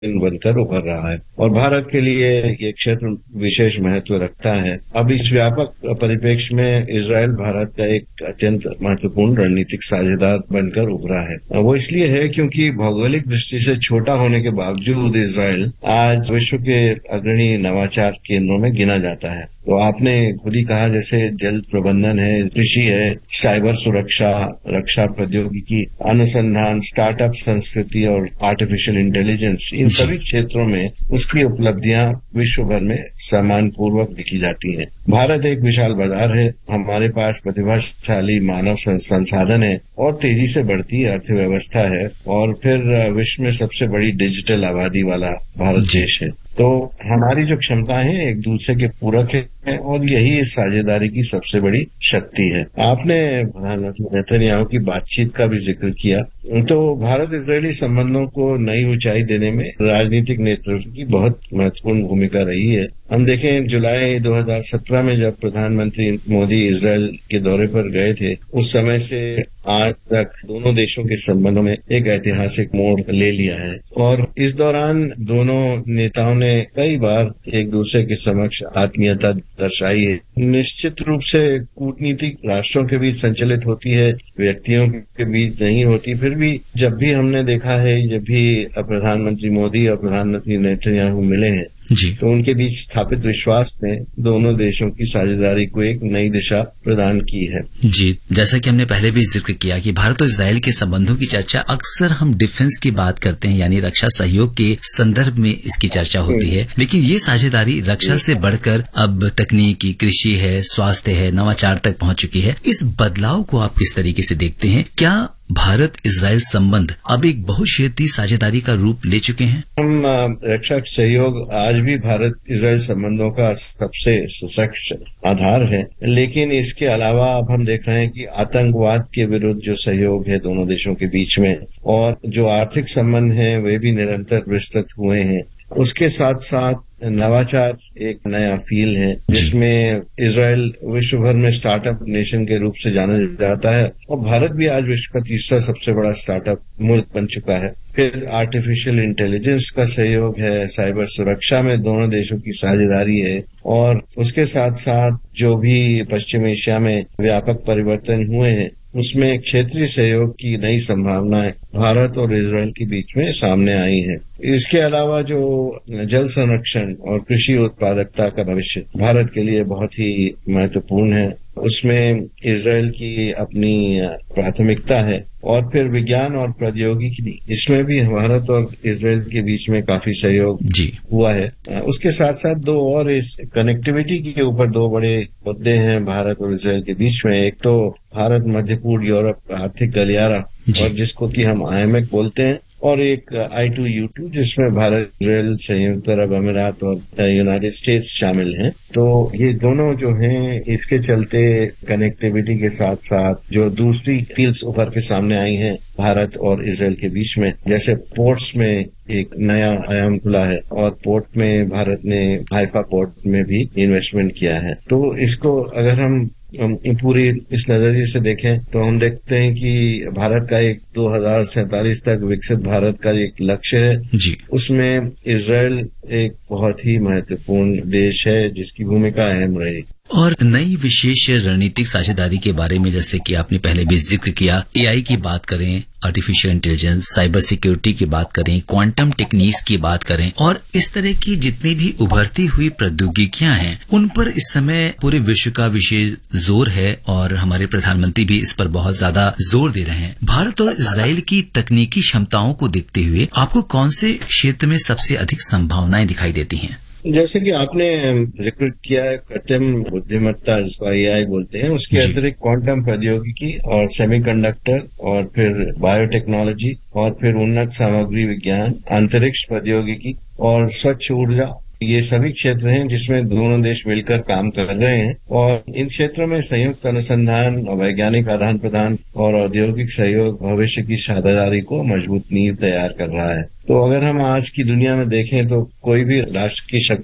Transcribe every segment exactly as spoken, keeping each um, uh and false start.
बनकर उभर रहा है और भारत के लिए ये क्षेत्र विशेष महत्व रखता है। अब इस व्यापक परिप्रेक्ष्य में इजरायल भारत का एक अत्यंत महत्वपूर्ण रणनीतिक साझेदार बनकर उभरा है। वो इसलिए है क्योंकि भौगोलिक दृष्टि से छोटा होने के बावजूद इजरायल आज विश्व के अग्रणी नवाचार केंद्रों में गिना जाता है। तो आपने खुद ही कहा, जैसे जल प्रबंधन है, कृषि है, साइबर सुरक्षा, रक्षा प्रौद्योगिकी, अनुसंधान, स्टार्टअप संस्कृति और आर्टिफिशियल इंटेलिजेंस, इन सभी क्षेत्रों में उसकी उपलब्धियां विश्व भर में सम्मानपूर्वक दिखी जाती हैं। भारत एक विशाल बाजार है, हमारे पास प्रतिभाशाली मानव संसाधन है और तेजी से बढ़ती अर्थव्यवस्था है और फिर विश्व में सबसे बड़ी डिजिटल आबादी वाला भारत देश है। तो हमारी जो क्षमताएं हैं एक दूसरे के पूरक है और यही इस साझेदारी की सबसे बड़ी शक्ति है। आपने प्रधानमंत्री नेतन्याहू की बातचीत का भी जिक्र किया, तो भारत इजरायली संबंधों को नई ऊंचाई देने में राजनीतिक नेतृत्व की बहुत महत्वपूर्ण भूमिका रही है। हम देखें, जुलाई दो हज़ार सत्रह में जब प्रधानमंत्री मोदी इजरायल के दौरे पर गए थे, उस समय से आज तक दोनों देशों के संबंधों में एक ऐतिहासिक मोड़ ले लिया है और इस दौरान दोनों नेताओं ने कई बार एक दूसरे के समक्ष आत्मीयता दर्शाई है। निश्चित रूप से कूटनीतिक राष्ट्रों के बीच संचालित होती है, व्यक्तियों के बीच नहीं होती। फिर भी जब भी हमने देखा है, जब भी प्रधानमंत्री मोदी और प्रधानमंत्री नेतन्याहू मिले हैं जी, तो उनके बीच स्थापित विश्वास ने दोनों देशों की साझेदारी को एक नई दिशा प्रदान की है। जी, जैसा कि हमने पहले भी जिक्र किया कि भारत और इजरायल के संबंधों की चर्चा अक्सर हम डिफेंस की बात करते हैं, यानी रक्षा सहयोग के संदर्भ में इसकी चर्चा होती है, लेकिन ये साझेदारी रक्षा से बढ़कर अब तकनीकी, कृषि है, स्वास्थ्य है, नवाचार तक पहुंच चुकी है। इस बदलाव को आप किस तरीके से देखते हैं? क्या भारत इजरायल संबंध अब एक बहुक्षेत्रीय साझेदारी का रूप ले चुके हैं? हम रक्षा सहयोग आज भी भारत इजरायल संबंधों का सबसे सशक्त आधार है, लेकिन इसके अलावा अब हम देख रहे हैं कि आतंकवाद के विरुद्ध जो सहयोग है दोनों देशों के बीच में और जो आर्थिक संबंध हैं वे भी निरंतर विस्तृत हुए हैं। उसके साथ साथ नवाचार एक नया फील्ड है जिसमें इजरायल विश्व भर में स्टार्टअप नेशन के रूप से जाना जाता है और भारत भी आज विश्व का तीसरा सबसे बड़ा स्टार्टअप मुल्क बन चुका है। फिर आर्टिफिशियल इंटेलिजेंस का सहयोग है, साइबर सुरक्षा में दोनों देशों की साझेदारी है और उसके साथ साथ जो भी पश्चिम एशिया में व्यापक परिवर्तन हुए हैं उसमें क्षेत्रीय सहयोग की नई संभावनाएं भारत और इजरायल के बीच में सामने आई हैं। इसके अलावा जो जल संरक्षण और कृषि उत्पादकता का भविष्य भारत के लिए बहुत ही महत्वपूर्ण है, उसमें इजरायल की अपनी प्राथमिकता है और फिर विज्ञान और प्रौद्योगिकी, इसमें भी भारत और इजरायल के बीच में काफी सहयोग जी हुआ है। उसके साथ साथ दो और इस कनेक्टिविटी के ऊपर दो बड़े मुद्दे हैं भारत और इजरायल के बीच में। एक तो भारत मध्य पूर्व यूरोप आर्थिक गलियारा और जिसको कि हम आई एम ए बोलते हैं, और एक आई टू यू टू जिसमें भारत, इजरायल, संयुक्त अरब अमीरात और यूनाइटेड स्टेट्स शामिल हैं। तो ये दोनों जो हैं, इसके चलते कनेक्टिविटी के साथ साथ जो दूसरी फील्ड्स उभर के सामने आई हैं भारत और इजरायल के बीच में, जैसे पोर्ट्स में एक नया आयाम खुला है और पोर्ट में भारत ने हाइफा पोर्ट में भी इन्वेस्टमेंट किया है। तो इसको अगर हम पूरी इस नजरिए से देखें तो हम देखते हैं कि भारत का एक दो हजार सैंतालीस तक विकसित भारत का एक लक्ष्य है जी, उसमें इजरायल एक बहुत ही महत्वपूर्ण देश है जिसकी भूमिका अहम रहेगी। और नई विशेष रणनीतिक साझेदारी के बारे में जैसे कि आपने पहले भी जिक्र किया, एआई की बात करें, आर्टिफिशियल इंटेलिजेंस, साइबर सिक्योरिटी की बात करें, क्वांटम टेक्निक्स की बात करें और इस तरह की जितनी भी उभरती हुई प्रौद्योगिकियां हैं उन पर इस समय पूरे विश्व का विशेष जोर है और हमारे प्रधानमंत्री भी इस पर बहुत ज्यादा जोर दे रहे हैं। भारत और इजरायल की तकनीकी क्षमताओं को देखते हुए आपको कौन से क्षेत्र में सबसे अधिक संभावनाएं दिखाई देती हैं? जैसे कि आपने जिक्र किया है कृत्रिम बुद्धिमत्ता जिसको ए आई बोलते हैं, उसके अतिरिक्त क्वांटम प्रौद्योगिकी और सेमीकंडक्टर और फिर बायोटेक्नोलॉजी और फिर उन्नत सामग्री विज्ञान, अंतरिक्ष प्रौद्योगिकी और स्वच्छ ऊर्जा, ये सभी क्षेत्र हैं जिसमें दोनों देश मिलकर काम कर रहे हैं और इन क्षेत्रों में संयुक्त अनुसंधान, वैज्ञानिक आदान प्रदान और औद्योगिक सहयोग भविष्य की साझेदारी को मजबूत नींव तैयार कर रहा है। तो अगर हम आज की दुनिया में देखें तो कोई भी राष्ट्र की शक्ति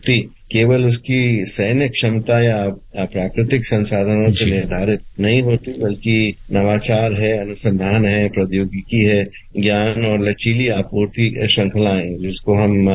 केवल उसकी सैन्य क्षमता या प्राकृतिक संसाधनों से निर्धारित नहीं होती, बल्कि नवाचार है, अनुसंधान है, प्रौद्योगिकी है, ज्ञान और लचीली आपूर्ति श्रृंखलाएं, जिसको हम